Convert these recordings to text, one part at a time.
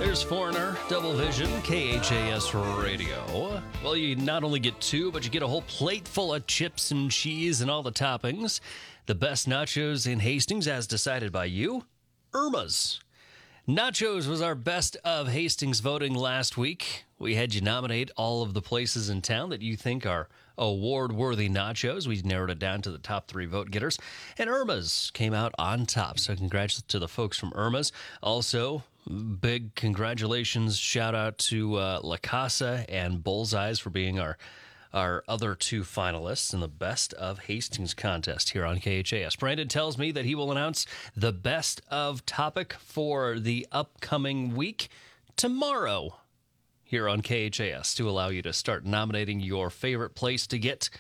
Here's Foreigner, Double Vision, KHAS Radio. Well, you not only get two, but you get a whole plate full of chips and cheese and all the toppings. The best nachos in Hastings, as decided by you, Irma's. Nachos was our best of Hastings voting last week. We had you nominate all of the places in town that you think are award-worthy nachos. We narrowed it down to the top 3 vote getters, and Irma's came out on top. So congrats to the folks from Irma's. Also, big congratulations, shout out to La Casa and Bullseyes for being our other 2 finalists in the Best of Hastings contest here on KHAS. Brandon tells me that he will announce the best of topic for the upcoming week tomorrow here on KHAS to allow you to start nominating your favorite place to get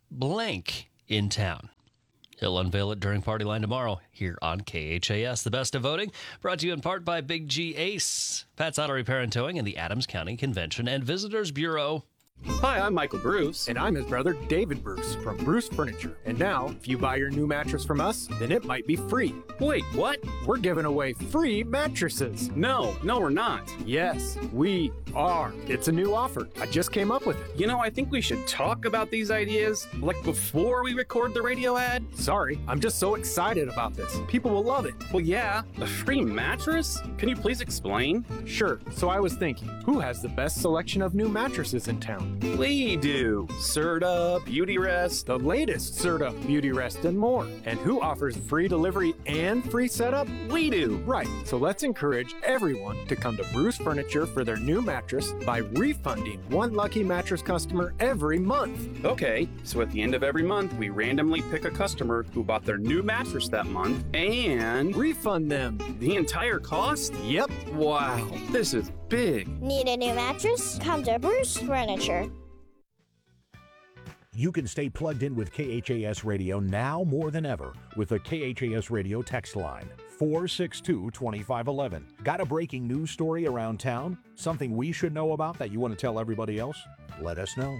blank in town. He'll unveil it during Party Line tomorrow here on KHAS. The Best of Voting brought to you in part by Big G Ace, Pat's Auto Repair and Towing, and the Adams County Convention and Visitors Bureau. Hi, I'm Michael Bruce. And I'm his brother, David Bruce, from Bruce Furniture. And now, if you buy your new mattress from us, then it might be free. Wait, what? We're giving away free mattresses. No, we're not. Yes, we are. It's a new offer. I just came up with it. You know, I think we should talk about these ideas, like before we record the radio ad. Sorry, I'm just so excited about this. People will love it. Well, yeah, a free mattress? Can you please explain? Sure. So I was thinking, who has the best selection of new mattresses in town? We do. Serta, Beautyrest, The latest Serta, Beautyrest, and more. And who offers free delivery and free setup? we do. Right. So let's encourage everyone to come to Bruce Furniture for their new mattress by refunding one lucky mattress customer every month. Okay, so at the end of every month, we randomly pick a customer who bought their new mattress that month and Refund them. the entire cost? Yep. Wow, this is big. Need a new mattress? Come to Bruce Furniture. You can stay plugged in with KHAS Radio now more than ever with the KHAS Radio text line, 462-2511. Got a breaking news story around town? Something we should know about that you want to tell everybody else? Let us know.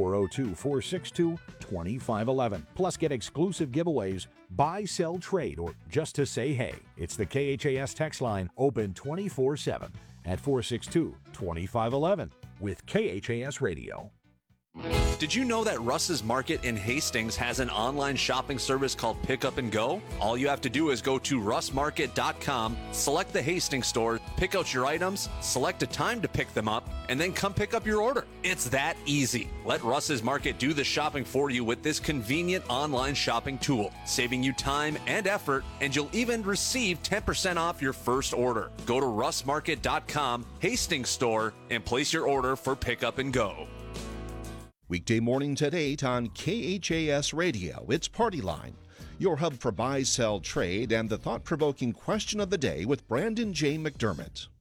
402-462-2511. Plus, get exclusive giveaways, buy, sell, trade, or just to say hey. It's the KHAS text line, open 24/7 at 462-2511 with KHAS Radio. Did you know that Russ's Market in Hastings has an online shopping service called Pick Up and Go? All you have to do is go to russmarket.com, select the Hastings store, pick out your items, select a time to pick them up, and then come pick up your order. It's that easy. Let Russ's Market do the shopping for you with this convenient online shopping tool, saving you time and effort, and you'll even receive 10% off your first order. Go to russmarket.com, Hastings store, and place your order for Pick Up and Go. Weekday mornings at 8 on KHAS Radio. It's Party Line, your hub for buy, sell, trade, and the thought-provoking question of the day with Brandon J. McDermott.